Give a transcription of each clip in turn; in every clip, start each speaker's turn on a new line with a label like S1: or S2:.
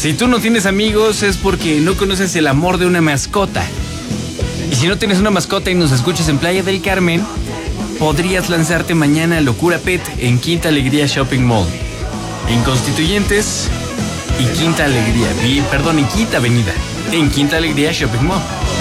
S1: Si tú no tienes amigos es porque no conoces el amor de una mascota. Y si no tienes una mascota y nos escuchas en Playa del Carmen, podrías lanzarte mañana a Locura Pet en Quinta Alegría Shopping Mall, en Constituyentes y Quinta Alegría, en Quinta Avenida, en Quinta Alegría Shopping Mall.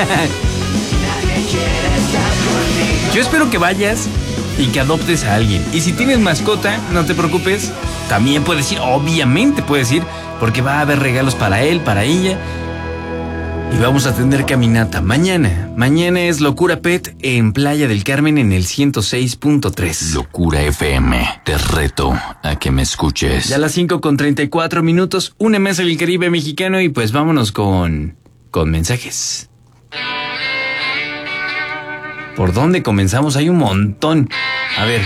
S1: Yo espero que vayas y que adoptes a alguien. Y si tienes mascota, no te preocupes, también puedes ir, obviamente puedes ir, porque va a haber regalos para él, para ella. Y vamos a tener caminata mañana. Mañana es Locura Pet en Playa del Carmen en el 106.3.
S2: Locura FM. Te reto a que me escuches.
S1: Ya a las 5:34, una mesa del Caribe mexicano y pues vámonos con mensajes. ¿Por dónde comenzamos? Hay un montón. A ver.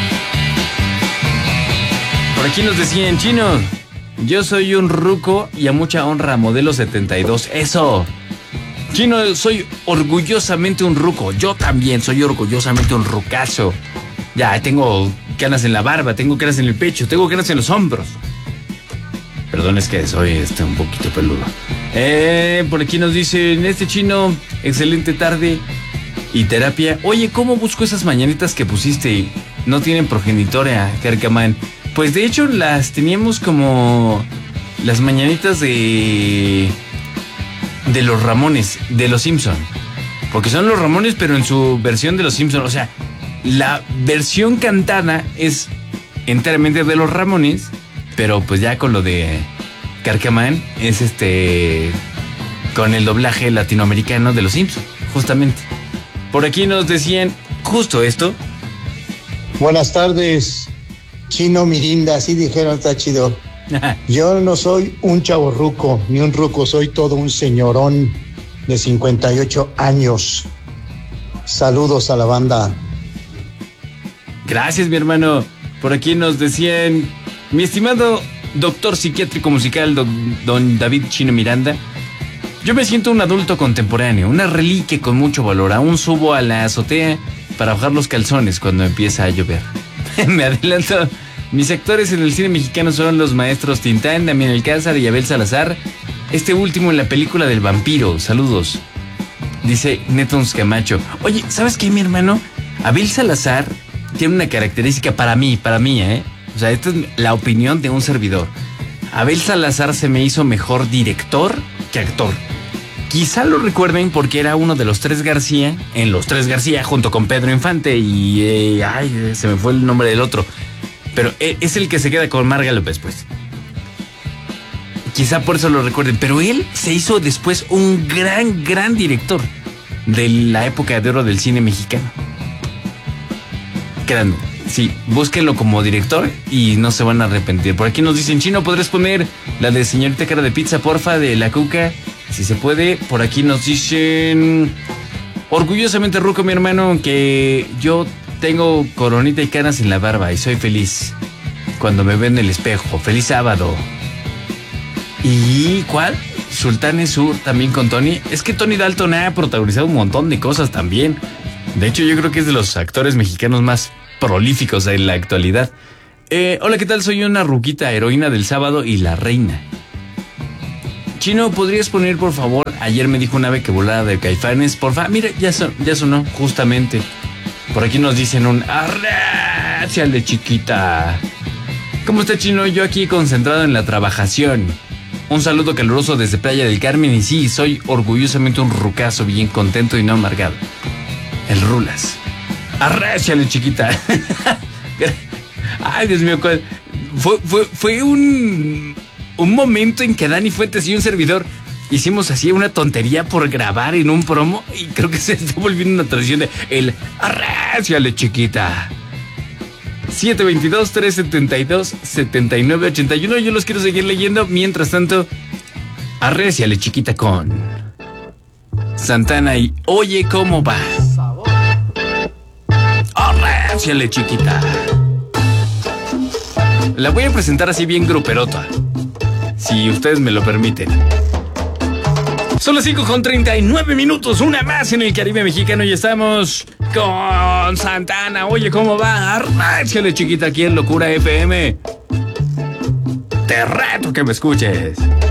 S1: Por aquí nos decían, Chino, yo soy un ruco y a mucha honra, modelo 72. ¡Eso! Chino, soy orgullosamente un ruco. Yo también soy orgullosamente un rucazo. Ya, tengo canas en la barba, tengo canas en el pecho, tengo canas en los hombros. Perdón, es que soy un poquito peludo. Por aquí nos dicen, Chino, excelente tarde y terapia. Oye, ¿cómo busco esas mañanitas que pusiste? No tienen progenitora, Carcamán. Pues de hecho las teníamos como las mañanitas de los Ramones, de los Simpson. Porque son los Ramones, pero en su versión de los Simpson. O sea, la versión cantada es enteramente de los Ramones, pero pues ya con lo de Carcamán es con el doblaje latinoamericano de los Simpson, justamente. Por aquí nos decían justo esto.
S3: Buenas tardes, Chino Mirinda, así dijeron, está chido. Yo no soy un chavorruco, ni un ruco, soy todo un señorón de 58 años. Saludos a la banda.
S1: Gracias, mi hermano. Por aquí nos decían, mi estimado doctor psiquiátrico musical, don David Chino Miranda, yo me siento un adulto contemporáneo, una reliquia con mucho valor. Aún subo a la azotea para bajar los calzones cuando empieza a llover. Me adelanto. Mis actores en el cine mexicano son los maestros Tintán, Damián Alcázar y Abel Salazar. Este último en la película del vampiro. Saludos. Dice Netons Camacho. Oye, ¿sabes qué, mi hermano? Abel Salazar tiene una característica para mí, O sea, esta es la opinión de un servidor. Abel Salazar se me hizo mejor director que actor. Quizá lo recuerden porque era uno de los Tres García, en Los Tres García, junto con Pedro Infante y... se me fue el nombre del otro. Pero es el que se queda con Marga López, pues. Quizá por eso lo recuerden. Pero él se hizo después un gran director de la época de oro del cine mexicano. Créanme, sí, búsquenlo como director y no se van a arrepentir. Por aquí nos dicen, Chino, ¿podrías poner la de Señorita Cara de Pizza, porfa, de La Cuca? Si se puede. Por aquí nos dicen, orgullosamente ruco, mi hermano, que yo tengo coronita y canas en la barba y soy feliz cuando me veo en el espejo. ¡Feliz sábado! ¿Y cuál? Sultanes Sur, también con Tony. Es que Tony Dalton ha protagonizado un montón de cosas también. De hecho, yo creo que es de los actores mexicanos más prolíficos en la actualidad. Hola, ¿qué tal? Soy una ruquita, heroína del sábado y la reina. Chino, ¿podrías poner, por favor? Ayer me dijo un ave que volaba de Caifanes. Porfa, mira, ya sonó, justamente. Por aquí nos dicen un arráciale, chiquita. ¿Cómo está, Chino? Yo aquí concentrado en la trabajación. Un saludo caluroso desde Playa del Carmen. Y sí, soy orgullosamente un rucazo, bien contento y no amargado. El Rulas. Arráciale, chiquita. Ay, Dios mío. Fue un momento en que Dani Fuentes y un servidor hicimos así una tontería por grabar en un promo y creo que se está volviendo una tradición de el arráciale, chiquita. 722-372-7981. Yo los quiero seguir leyendo. Mientras tanto, arráciale, chiquita, con Santana y Oye Cómo Va. Arráciale, chiquita. La voy a presentar así bien gruperota, si ustedes me lo permiten. Son las 5:39, una más en el Caribe mexicano y estamos con Santana. Oye, ¿cómo va? Arráchale, chiquita, aquí en Locura FM. Te reto que me escuches.